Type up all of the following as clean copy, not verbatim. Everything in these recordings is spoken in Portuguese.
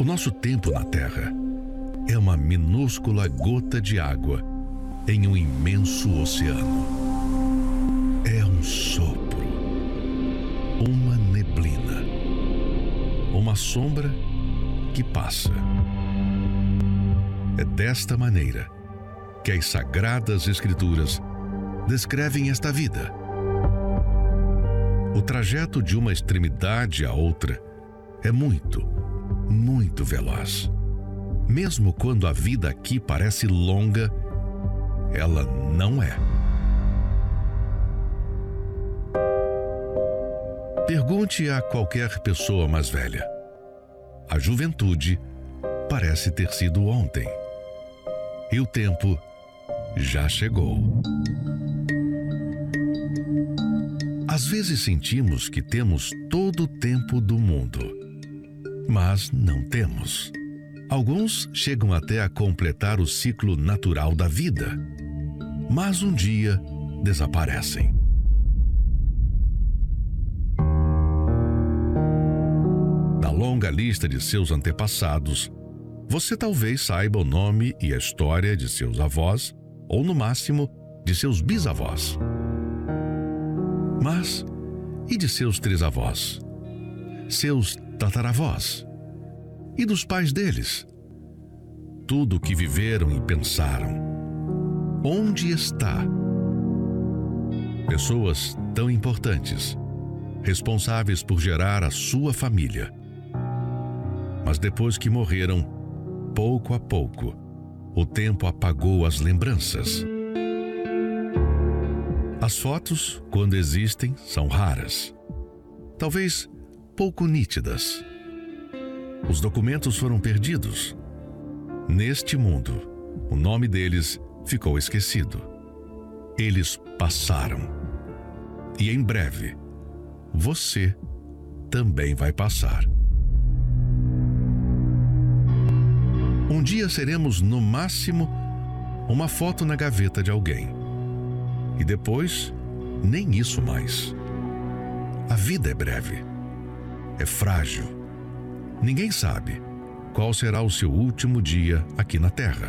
O nosso tempo na Terra é uma minúscula gota de água em um imenso oceano. É um sopro, uma neblina, uma sombra que passa. É desta maneira que as Sagradas Escrituras descrevem esta vida. O trajeto de uma extremidade à outra é muito veloz. Mesmo quando a vida aqui parece longa, ela não é. Pergunte a qualquer pessoa mais velha. A juventude parece ter sido ontem. E o tempo já chegou. Às vezes sentimos que temos todo o tempo do mundo, mas não temos. Alguns chegam até a completar o ciclo natural da vida, mas um dia desaparecem. Na longa lista de seus antepassados, você talvez saiba o nome e a história de seus avós, ou no máximo, de seus bisavós. Mas, e de seus trisavós? Seus tataravós? E dos pais deles? Tudo o que viveram e pensaram. Onde está? Pessoas tão importantes, responsáveis por gerar a sua família. Mas depois que morreram, pouco a pouco, o tempo apagou as lembranças. As fotos, quando existem, são raras. Talvez pouco nítidas. Os documentos foram perdidos. Neste mundo, o nome deles ficou esquecido. Eles passaram. E em breve, você também vai passar. Um dia seremos, no máximo, uma foto na gaveta de alguém. E depois, nem isso mais. A vida é breve. É frágil. Ninguém sabe qual será o seu último dia aqui na Terra.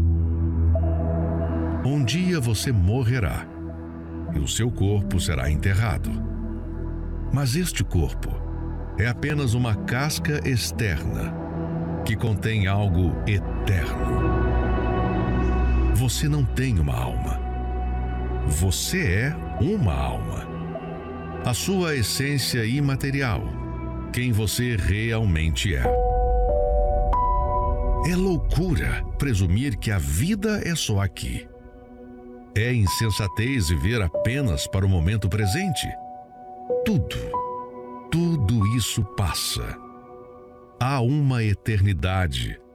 Um dia você morrerá e o seu corpo será enterrado. Mas este corpo é apenas uma casca externa que contém algo eterno. Você não tem uma alma. Você é uma alma. A sua essência imaterial, quem você realmente é. É loucura presumir que a vida é só aqui. É insensatez viver apenas para o momento presente. Tudo isso passa. Há uma eternidade